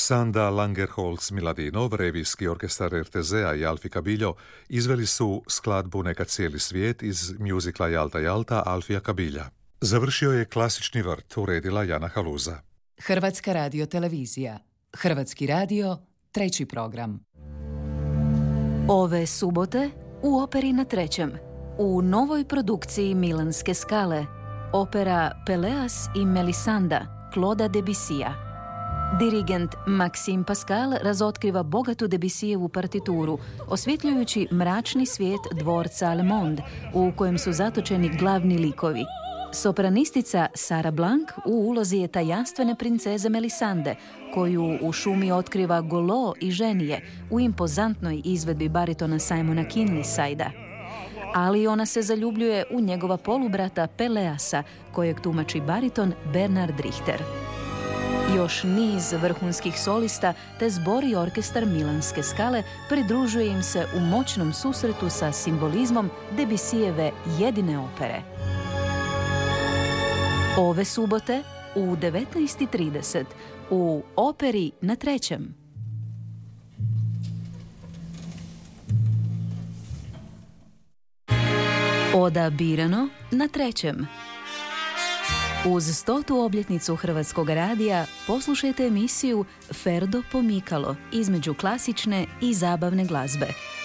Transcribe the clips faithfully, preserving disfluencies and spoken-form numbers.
Sanda Langerholz-Miladinov, revijski orkestar er te zea i Alfi Kabiljo izveli su skladbu Neka cijeli svijet iz mjuzikla Jalta Jalta Alfija Kabilja. Završio je Klasični vrt, uredila Jana Haluza. Hrvatska radio televizija. Hrvatski radio, treći program. Ove subote u Operi na trećem. U novoj produkciji Milanske skale. Opera Peleas i Melisanda, Clauda Debussija. Dirigent Maxime Pascal razotkriva bogatu Debussyjevu partituru, osvjetljujući mračni svijet dvorca Allemande, u kojem su zatočeni glavni likovi. Sopranistica Sara Blanc u ulozi je tajanstvene princeze Melisande, koju u šumi otkriva golo i ženije u impozantnoj izvedbi baritona Simona Kinleysida. Ali ona se zaljubljuje u njegova polubrata Peleasa, kojeg tumači bariton Bernard Richter. Još niz vrhunskih solista te zbor i orkestar Milanske skale pridružuje im se u moćnom susretu sa simbolizmom Debussyjeve jedine opere. Ove subote u devetnaest i trideset u Operi na trećem. Oda Birano na trećem. Uz stotu obljetnicu Hrvatskog radija poslušajte emisiju Ferdo pomikalo između klasične i zabavne glazbe.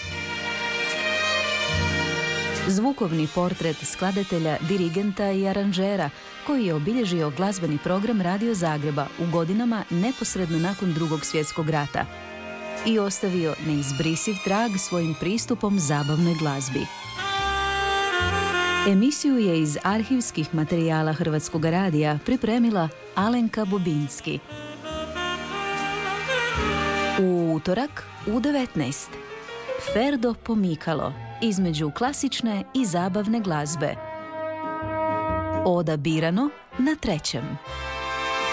Zvukovni portret skladatelja, dirigenta i aranžera koji je obilježio glazbeni program Radio Zagreba u godinama neposredno nakon Drugog svjetskog rata i ostavio neizbrisiv trag svojim pristupom zabavnoj glazbi. Emisiju je iz arhivskih materijala Hrvatskog radija pripremila Alenka Bobinski. U utorak u devetnaest. Ferdo pomikalo između klasične i zabavne glazbe. Oda Birano na trećem.